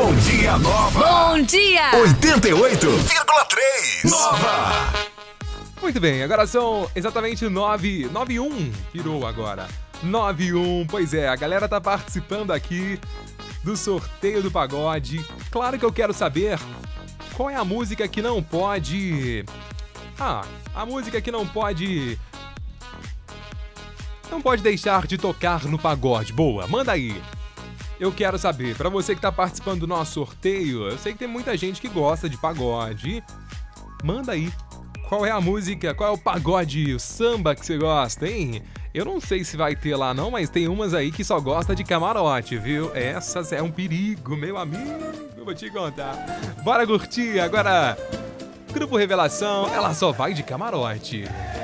Bom Dia Nova. Bom dia! 88,3. Nova. Muito bem, agora são exatamente 9:91. Virou agora. 9:01. Pois é, a galera tá participando aqui do sorteio do pagode. Claro que eu quero saber qual é a música que não pode... a música que não pode... Não pode deixar de tocar no pagode. Boa, manda aí. Eu quero saber, pra você que tá participando do nosso sorteio, eu sei que tem muita gente que gosta de pagode. Manda aí. Qual é a música, qual é o pagode, o samba que você gosta, hein? Eu não sei se vai ter lá não, mas tem umas aí que só gosta de camarote, viu? Essas é um perigo, meu amigo, eu vou te contar. Bora curtir agora. Grupo Revelação, ela só vai de camarote.